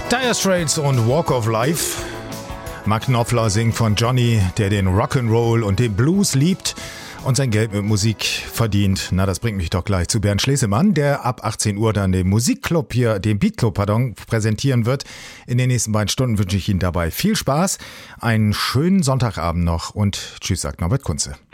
Dire Straits und Walk of Life. Mark Knopfler singt von Johnny, der den Rock'n'Roll und den Blues liebt und sein Geld mit Musik verdient. Na, das bringt mich doch gleich zu Bernd Schlesemann, der ab 18 Uhr dann den Musikclub hier, den Beatclub, präsentieren wird. In den nächsten beiden Stunden wünsche ich Ihnen dabei viel Spaß, einen schönen Sonntagabend noch und tschüss, sagt Norbert Kunze.